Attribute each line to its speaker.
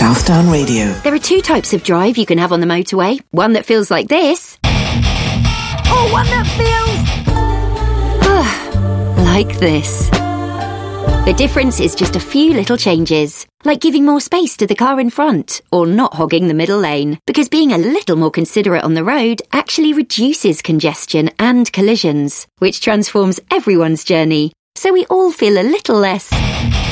Speaker 1: Southdown Radio.
Speaker 2: There are two types of drive you can have on the motorway. One that feels like this. Or one that feels... like this. The difference is just a few little changes, like giving more space to the car in front, or not hogging the middle lane, because being a little more considerate on the road actually reduces congestion and collisions, which transforms everyone's journey, so we all feel a little less...